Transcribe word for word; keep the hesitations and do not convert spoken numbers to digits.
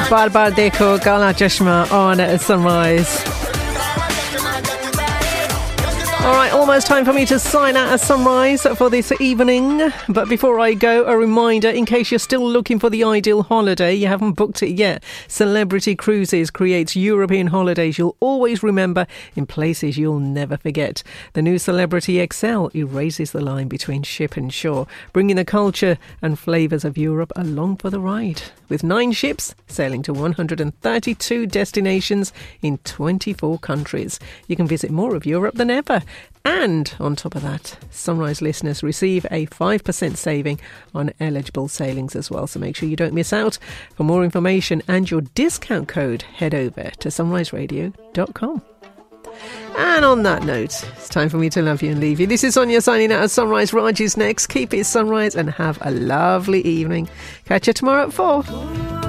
Baar Baar Dekho Kala Chashma on Sunrise. All right, almost time for me to sign out a Sunrise for this evening. But before I go, a reminder, in case you're still looking for the ideal holiday, you haven't booked it yet. Celebrity Cruises creates European holidays you'll always remember in places you'll never forget. The new Celebrity X L erases the line between ship and shore, bringing the culture and flavours of Europe along for the ride. With nine ships sailing to one hundred thirty-two destinations in twenty-four countries. You can visit more of Europe than ever. And on top of that, Sunrise listeners receive a five percent saving on eligible sailings as well. So make sure you don't miss out. For more information and your discount code, head over to sunrise radio dot com. And on that note, it's time for me to love you and leave you. This is Sonia signing out as Sunrise. Raj is next. Keep it sunrise and have a lovely evening. Catch you tomorrow at four.